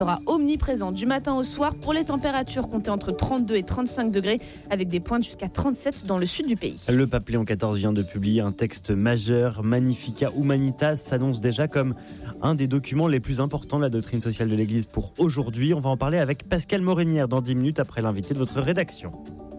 sera omniprésent du matin au soir pour les températures comptées entre 32 et 35 degrés avec des pointes jusqu'à 37 dans le sud du pays. Le pape Léon XIV vient de publier un texte majeur. Magnificat Humanitas s'annonce déjà comme un des documents les plus importants de la doctrine sociale de l'Église pour aujourd'hui. On va en parler avec Pascal Morinière dans 10 minutes après l'invité de votre rédaction.